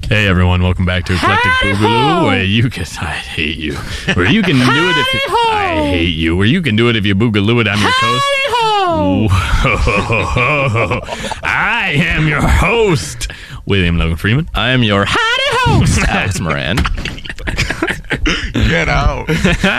Hey everyone, welcome back to Eclectic Boogaloo, where you can I hate you. Where you can do it if you I hate you. Where you can do it if you boogaloo it. I'm your host. I am your host, William Logan Freeman. I am your howdy host, Alex Moran. Get out.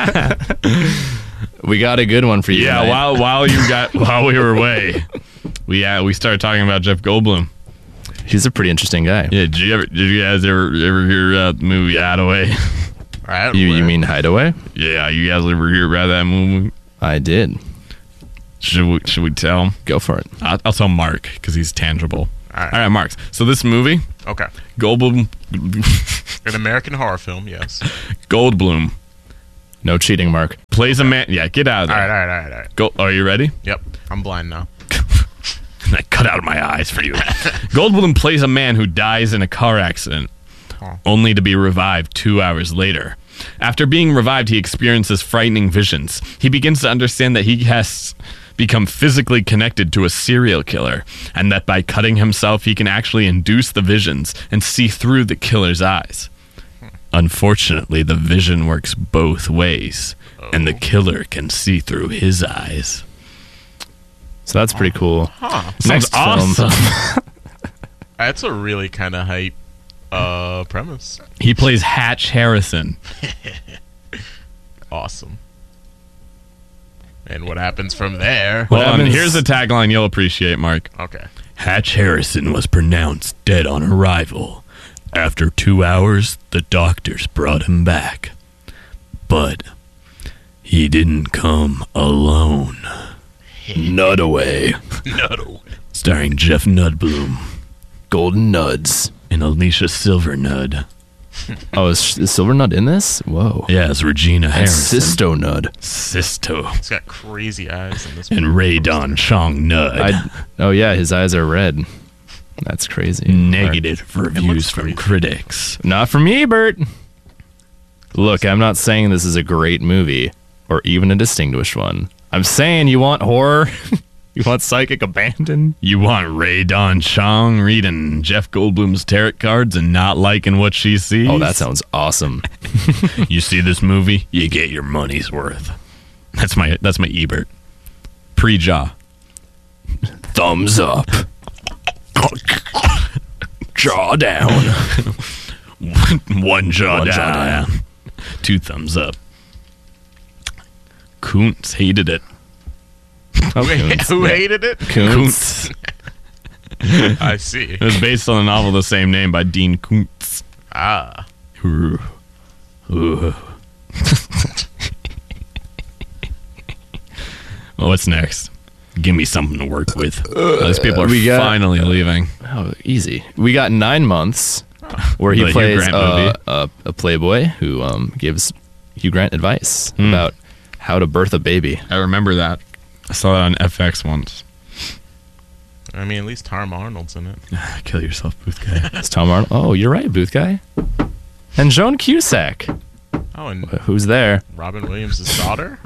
We got a good one for you. Yeah, tonight. while we were away, we started talking about Jeff Goldblum. He's a pretty interesting guy. Yeah, did you guys ever hear the movie Hideaway? You mean Hideaway? Yeah, you guys ever hear about that movie? I did. Should we tell him? Go for it. I'll tell Mark because he's tangible. All All right, Mark. So this movie, Okay. Goldblum, An American horror film, yes. Goldblum No cheating, Mark. plays a man. Yeah, get out of All there. right. Are you ready? Yep. I'm blind now. I cut out my eyes for you. Goldblum plays a man who dies in a car accident, only to be revived 2 hours later. After being revived, he experiences frightening visions. He begins to understand that he has become physically connected to a serial killer, and that by cutting himself, he can actually induce the visions and see through the killer's eyes. Unfortunately, the vision works both ways, and the killer can see through his eyes. So that's pretty cool. Sounds Next film. awesome. That's a really kind of hype premise. He plays Hatch Harrison. Awesome. And what happens from there? Well, here's a tagline you'll appreciate, Mark. Okay. Hatch Harrison was pronounced dead on arrival. After 2 hours, the doctors brought him back. But he didn't come alone. Nutaway. No. Starring Jeff Nudblum Golden Nuds. and Alicia Silvernud. Oh, is Silver Nud in this? Whoa. Yeah, it's Regina And Harrison. Sisto Nud. Sisto. He's got crazy eyes in this And Ray Don Chong Nud. Oh, yeah, his eyes are red. That's crazy. Negative reviews from crazy. critics. Not from me, Bert. Look, I'm not saying this is a great movie or even a distinguished one. I'm saying you want horror, you want psychic abandon. You want Ray Don Chong reading Jeff Goldblum's tarot cards and not liking what she sees? Oh, that sounds awesome. You see this movie, you get your money's worth. That's my Ebert. Pre-jaw. Thumbs up. Jaw down. One jaw One down. jaw down. 2 thumbs up. Kuntz hated it. Who hated it? Kuntz. I see. It was based on a novel of the same name by Dean Kuntz. Ah. Ooh. Ooh. Well, what's next? Give me something to work with. These people are finally leaving. Oh, easy. We got 9 months where he The Hugh plays Grant movie. a playboy who gives Hugh Grant advice about how to birth a baby. I remember that. I saw that on FX once. I mean, at least Tom Arnold's in it. Kill yourself, Booth guy. It's Tom Arnold. Oh, you're right, Booth guy. And Joan Cusack. Oh, and Who's there? Robin Williams' daughter?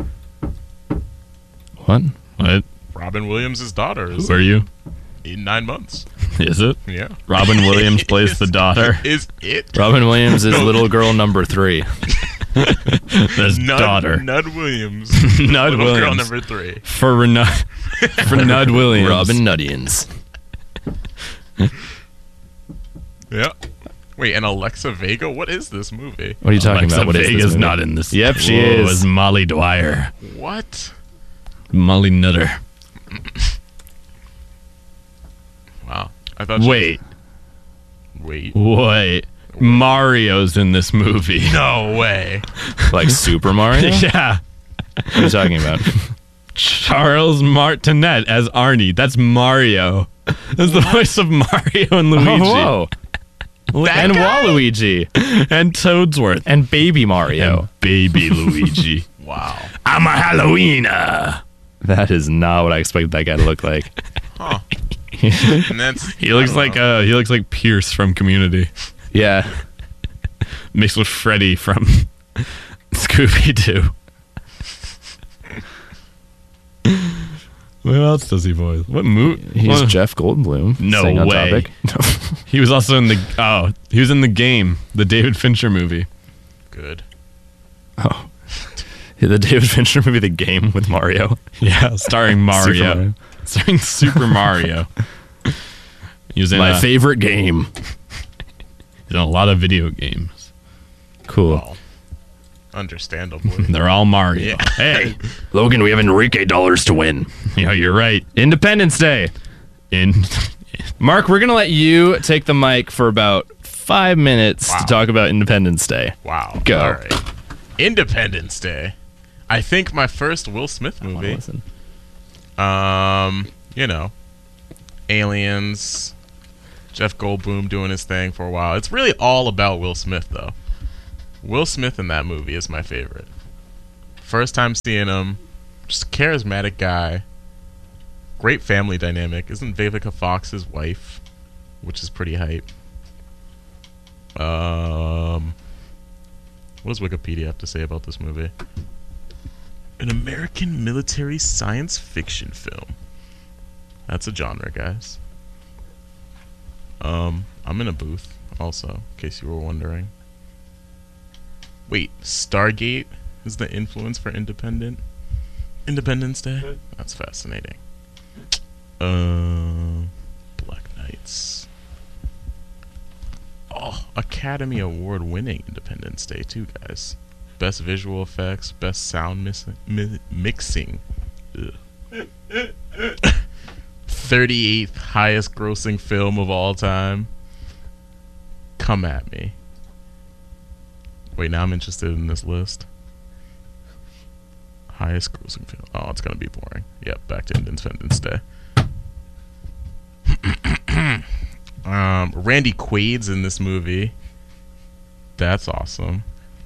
What? What? Robin Williams' daughter is Who are you? in 9 months. Is it? Yeah. Robin Williams plays the daughter. Is it? Robin Williams is little girl number 3. That's daughter. Nud Williams. Nud Little girl Williams. number 3. For Nud Williams. Robin Nuddians. Yeah. Wait, and Alexa Vega? What is this movie? What are you talking Alexa about? What is Vega's this movie? not in this. Yep, she Whoa, is. It's Molly Dwyer. What? Molly Nutter. Wow. I thought. Wait. Mario's in this movie. No way. Like Super Mario? Yeah. What are you talking about? Charles Martinet as Arnie. That's Mario. That's the voice of Mario and Luigi. Oh, whoa. And guy? Waluigi. And Toadsworth. And Baby Mario. And baby Luigi. Wow. I'm a Halloweener. That is not what I expected that guy to look like. Huh. And that's. He looks like Pierce from Community, Yeah. mixed with Freddy from Scooby Doo. What else does he voice? What movie? He's Jeff Goldblum. No staying on way. topic. He was also in he was in The Game, the David Fincher movie. Good. Oh. The David Fincher movie, The Game, with Mario. Yeah, starring Mario. Starring Super Mario. He was in My favorite game. He's in a lot of video games. Cool. Well, understandably. They're all Mario. Yeah. Hey, Logan, we have Enrique dollars to win. you're right. Independence Day. Mark, we're going to let you take the mic for about 5 minutes Wow. to talk about Independence Day. Wow. Go. All right. Independence Day. I think my first Will Smith movie. Listen. You know, aliens, Jeff Goldblum doing his thing for a while. It's really all about Will Smith, though. Will Smith in that movie is my favorite. First time seeing him, just a charismatic guy. Great family dynamic. Isn't Vivica Fox his wife? Which is pretty hype. What does Wikipedia have to say about this movie? An American military science fiction film. That's a genre, guys. I'm in a booth, also, in case you were wondering. Wait, Stargate is the influence for Independence Day? That's fascinating. Black Knights. Oh, Academy Award winning Independence Day too, guys. Best visual effects, best sound mixing. Ugh. 38th highest grossing film of all time. Come at me. Wait, now I'm interested in this list. Highest grossing film. Oh, it's gonna be boring. Yep, back to Independence Day. Randy Quaid's in this movie. That's awesome.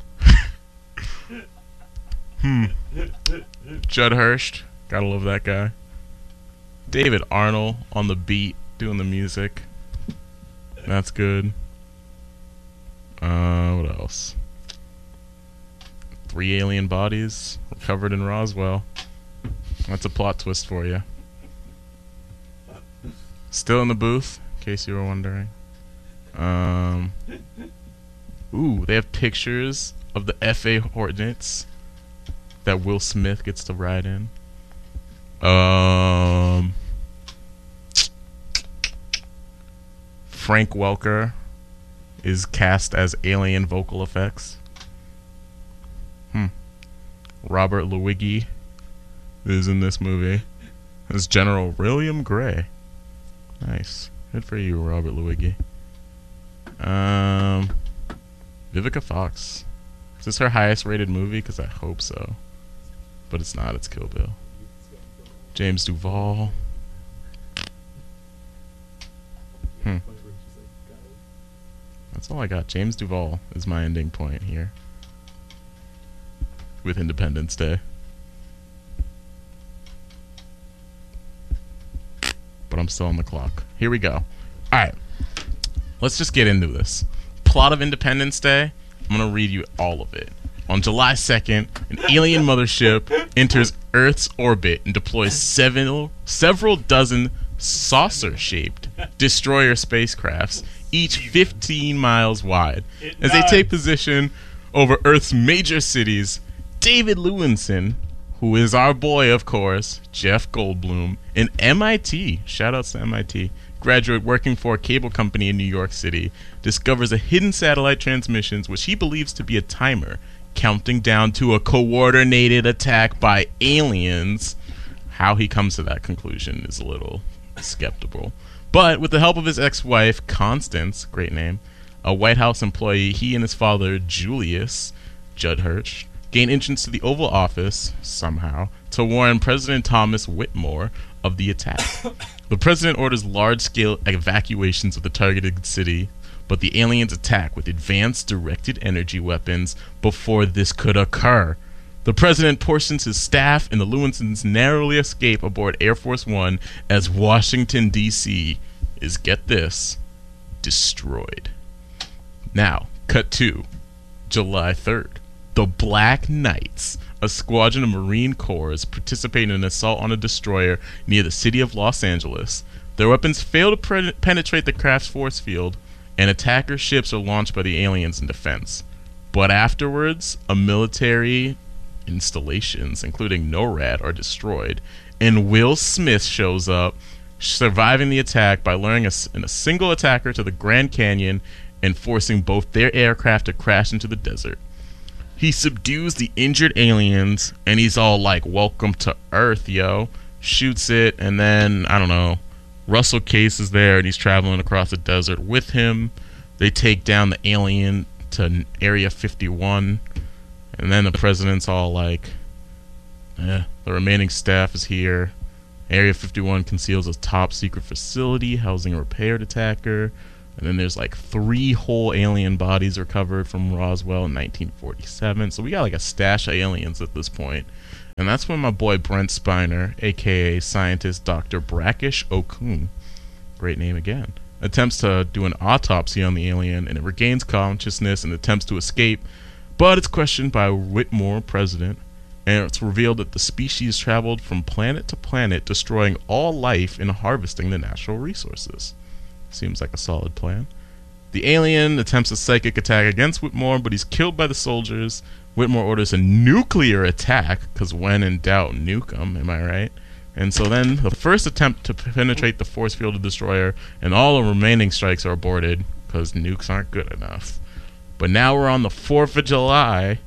Judd Hirsch, gotta love that guy. David Arnold on the beat doing the music. That's good. What else? 3 alien bodies recovered in Roswell. That's a plot twist for you. Still in the booth, in case you were wondering. Ooh, they have pictures of the FA Hornets that Will Smith gets to ride in. Frank Welker is cast as alien vocal effects. Robert Lewicki is in this movie as General William Gray. Nice. Good for you, Robert Lewicki. Vivica Fox. Is this her highest rated movie? Because I hope so. But it's not. It's Kill Bill. James Duvall. That's all I got. James Duvall is my ending point here. With Independence Day. But I'm still on the clock. Here we go. Alright. Let's just get into this. Plot of Independence Day. I'm going to read you all of it. On July 2nd, an alien mothership enters Earth's orbit and deploys several dozen saucer-shaped destroyer spacecrafts, each 15 miles wide. As they take position over Earth's major cities, David Lewinson, who is our boy, of course, Jeff Goldblum, an MIT, shout-outs to MIT, graduate working for a cable company in New York City, discovers a hidden satellite transmissions which he believes to be a timer counting down to a coordinated attack by aliens. How he comes to that conclusion is a little skeptical. But with the help of his ex-wife, Constance, great name, a White House employee, he and his father, Julius, Judd Hirsch, gain entrance to the Oval Office, somehow, to warn President Thomas Whitmore of the attack. The president orders large-scale evacuations of the targeted city, but the aliens attack with advanced directed energy weapons before this could occur. The president portions his staff and the Lewinsons narrowly escape aboard Air Force One as Washington, D.C. is, get this, destroyed. Now, cut to July 3rd. The Black Knights, a squadron of Marine Corps, participate in an assault on a destroyer near the city of Los Angeles. Their weapons fail to penetrate the craft's force field, and attacker ships are launched by the aliens in defense. But afterwards, a military installations, including NORAD, are destroyed, and Will Smith shows up, surviving the attack by luring a single attacker to the Grand Canyon and forcing both their aircraft to crash into the desert. He subdues the injured aliens, and he's all like, "Welcome to Earth, yo." Shoots it, and then, I don't know, Russell Case is there, and he's traveling across the desert with him. They take down the alien to Area 51, and then the president's all like, the remaining staff is here. Area 51 conceals a top-secret facility housing a repaired attacker. And then there's like 3 whole alien bodies recovered from Roswell in 1947. So we got like a stash of aliens at this point. And that's when my boy Brent Spiner, a.k.a. scientist Dr. Brackish Okun, great name again, attempts to do an autopsy on the alien, and it regains consciousness and attempts to escape. But it's questioned by Whitmore, president, and it's revealed that the species traveled from planet to planet, destroying all life and harvesting the natural resources. Seems like a solid plan. The alien attempts a psychic attack against Whitmore, but he's killed by the soldiers. Whitmore orders a nuclear attack, because when in doubt, nuke them, am I right? And so then the first attempt to penetrate the force field of the destroyer, and all the remaining strikes are aborted, because nukes aren't good enough. But now we're on the 4th of July,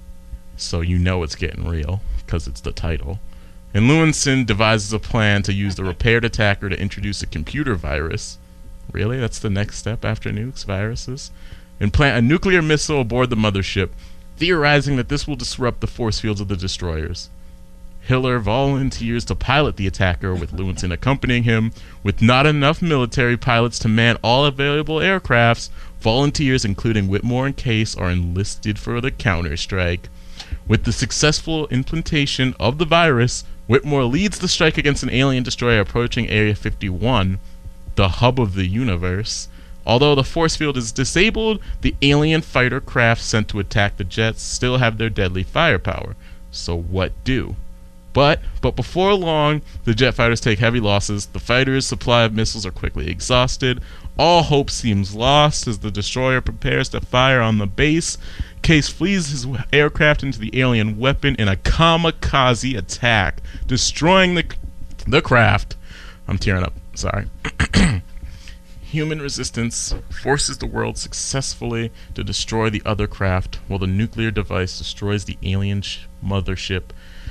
so you know it's getting real, because it's the title. And Lewinson devises a plan to use the repaired attacker to introduce a computer virus. Really? That's the next step after nukes, viruses? And plant a nuclear missile aboard the mothership, theorizing that this will disrupt the force fields of the destroyers. Hiller volunteers to pilot the attacker, with Lewinson accompanying him. With not enough military pilots to man all available aircrafts, volunteers including Whitmore and Case are enlisted for the counterstrike. With the successful implantation of the virus, Whitmore leads the strike against an alien destroyer approaching Area 51, the hub of the universe. Although the force field is disabled, the alien fighter craft sent to attack the jets still have their deadly firepower. So what do? But before long, the jet fighters take heavy losses. The fighters' supply of missiles are quickly exhausted. All hope seems lost as the destroyer prepares to fire on the base. Case flees his aircraft into the alien weapon in a kamikaze attack, destroying the craft. I'm tearing up. Sorry. Human resistance forces the world successfully to destroy the other craft, while the nuclear device destroys the alien mothership.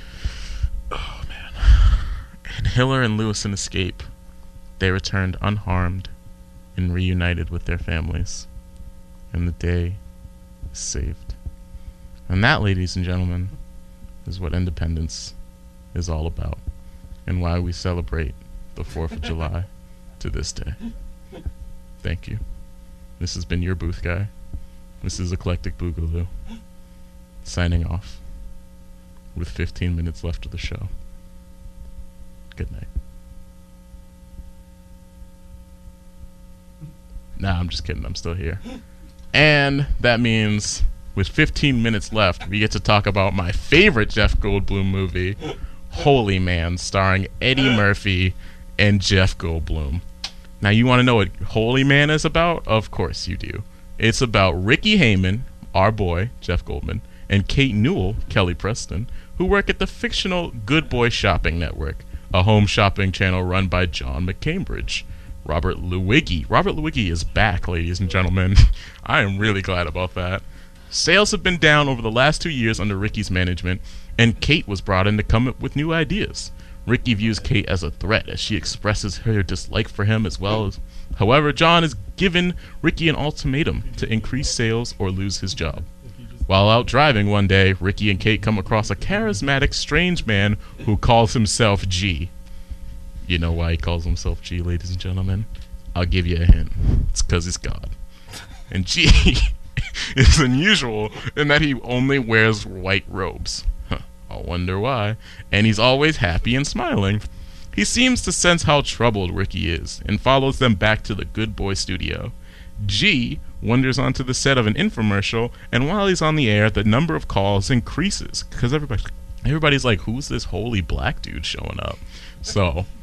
Oh, man. And Hiller and Lewison escape. They returned unharmed and reunited with their families. And the day is saved. And that, ladies and gentlemen, is what independence is all about, and why we celebrate the 4th of July to this day. Thank you. This has been your booth guy. This is Eclectic Boogaloo, signing off with 15 minutes left of the show. Good night. Nah, I'm just kidding. I'm still here. And that means with 15 minutes left, we get to talk about my favorite Jeff Goldblum movie, Holy Man, starring Eddie Murphy and Jeff Goldblum. Now, you want to know what Holy Man is about? Of course you do. It's about Ricky Heyman, our boy, Jeff Goldman, and Kate Newell, Kelly Preston, who work at the fictional Good Boy Shopping Network, a home shopping channel run by John McCambridge. Robert Lewicki is back, ladies and gentlemen. I am really glad about that. Sales have been down over the last 2 years under Ricky's management, and Kate was brought in to come up with new ideas. Ricky views Kate as a threat as she expresses her dislike for him as well as. However, John has given Ricky an ultimatum to increase sales or lose his job. While out driving one day, Ricky and Kate come across a charismatic, strange man who calls himself G. You know why he calls himself G, ladies and gentlemen? I'll give you a hint. It's because he's God. And G is unusual in that he only wears white robes. I wonder why. And he's always happy and smiling. He seems to sense how troubled Ricky is and follows them back to the Good Boy studio. G wanders onto the set of an infomercial, and while he's on the air, the number of calls increases because everybody's like, who's this holy black dude showing up? So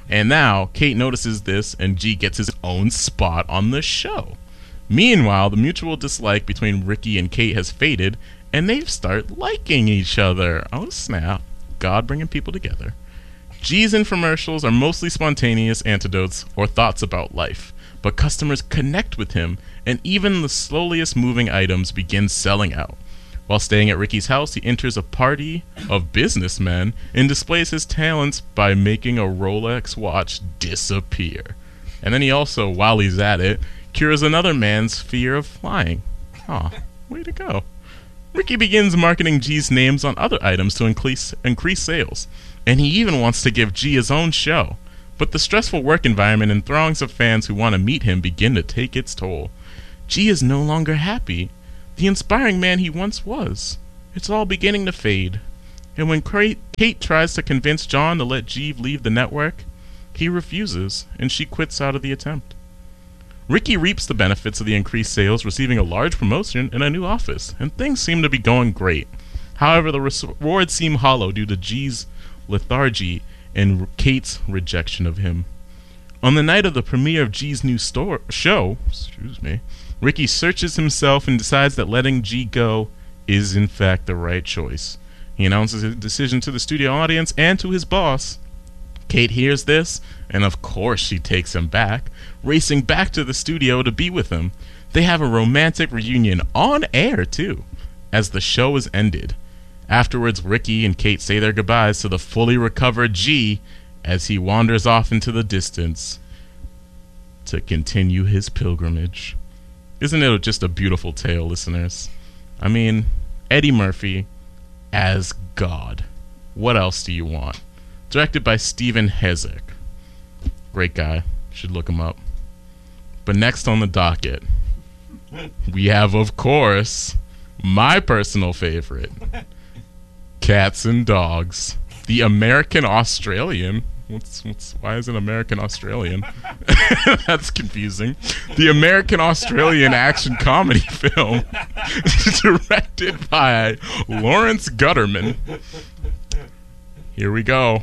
And now Kate notices this, and G gets his own spot on the show. Meanwhile, the mutual dislike between Ricky and Kate has faded, and they start liking each other. Oh snap. God bringing people together. G's infomercials are mostly spontaneous anecdotes or thoughts about life, but customers connect with him, and even the slowest moving items begin selling out. While staying at Ricky's house, he enters a party of businessmen and displays his talents by making a Rolex watch disappear. And then he also, while he's at it, cures another man's fear of flying. Aw, way to go. Ricky begins marketing G's names on other items to increase sales, and he even wants to give G his own show. But the stressful work environment and throngs of fans who want to meet him begin to take its toll. G is no longer happy, the inspiring man he once was. It's all beginning to fade. And when Kate tries to convince John to let G leave the network, he refuses, and she quits out of the attempt. Ricky reaps the benefits of the increased sales, receiving a large promotion and a new office, and things seem to be going great. However, the rewards seem hollow due to G's lethargy and Kate's rejection of him. On the night of the premiere of G's new show, Ricky searches himself and decides that letting G go is in fact the right choice. He announces his decision to the studio audience and to his boss. Kate hears this, and of course she takes him back, racing back to the studio to be with him. They have a romantic reunion on air too, as the show is ended. Afterwards, Ricky and Kate say their goodbyes to the fully recovered G as he wanders off into the distance to continue his pilgrimage. Isn't it just a beautiful tale, listeners? I mean, Eddie Murphy as God. What else do you want? Directed by Steven Hezek. Great guy. Should look him up. But next on the docket, we have, of course, my personal favorite, Cats and Dogs. The American Australian. Why is it American Australian? That's confusing. The American Australian action comedy film directed by Lawrence Gutterman. Here we go.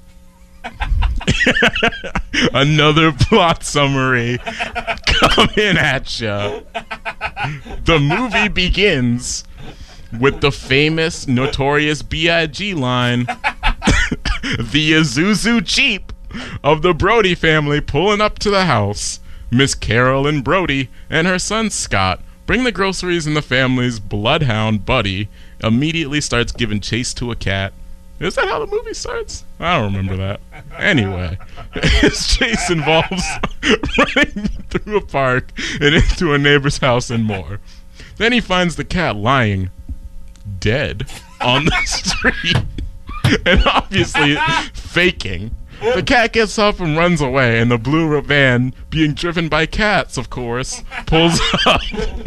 Another plot summary coming at ya. The movie begins with the famous Notorious B.I.G. line, the Isuzu Jeep of the Brody family pulling up to the house. Miss Carolyn Brody and her son Scott bring the groceries, and the family's bloodhound Buddy immediately starts giving chase to a cat. Is that how the movie starts? I don't remember that. Anyway, his chase involves running through a park and into a neighbor's house and more. Then he finds the cat lying dead on the street and obviously faking. The cat gets up and runs away, and the blue van, being driven by cats, of course, pulls up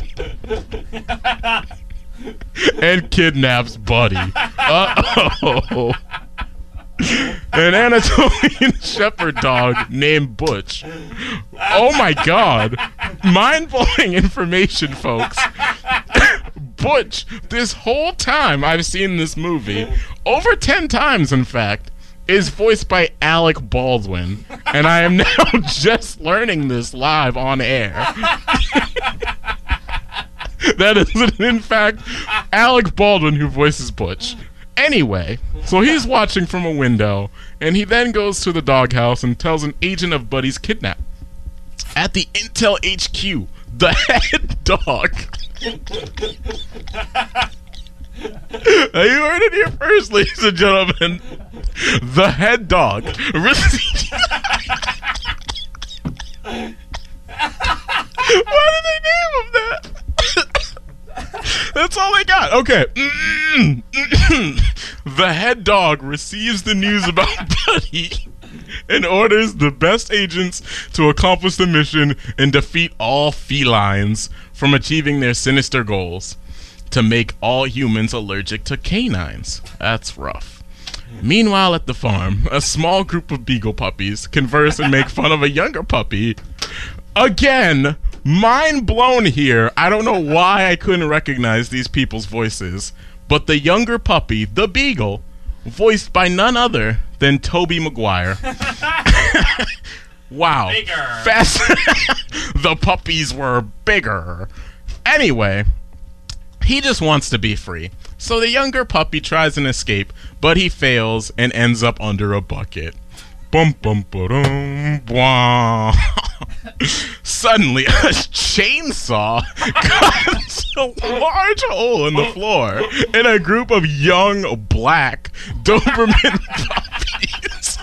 and kidnaps Buddy. Uh-oh. An Anatolian shepherd dog named Butch. Oh my god. Mind-blowing information, folks. Butch, this whole time I've seen this movie, over 10 times in fact, is voiced by Alec Baldwin. And I am now just learning this live on air. That is, in fact, Alec Baldwin who voices Butch. Anyway, so he's watching from a window, and he then goes to the doghouse and tells an agent of Buddy's kidnap. At the Intel HQ, the head dog. Now, you heard it here first, ladies and gentlemen. The head dog. Why did they name him that? That's all they got. Okay. The head dog receives the news about Buddy and orders the best agents to accomplish the mission and defeat all felines from achieving their sinister goals: to make all humans allergic to canines. That's rough. Meanwhile, at the farm, a small group of beagle puppies converse and make fun of a younger puppy. Again, mind blown here. I don't know why I couldn't recognize these people's voices, but the younger puppy, the beagle, voiced by none other than Tobey Maguire. Wow. Bigger. Fast. The puppies were bigger. Anyway, he just wants to be free. So the younger puppy tries an escape, but he fails and ends up under a bucket. Bum bum ba-dum, bwah. Suddenly, a chainsaw cuts a large hole in the floor, and a group of young black Doberman puppies,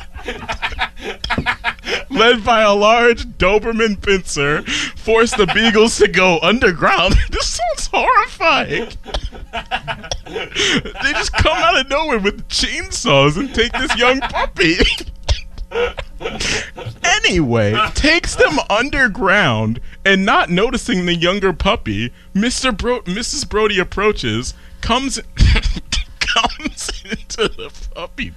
led by a large Doberman pincer, force the beagles to go underground. This sounds horrifying. They just come out of nowhere with chainsaws and take this young puppy. Anyway, takes them underground, and not noticing the younger puppy, Mrs. Brody approaches, comes into the puppy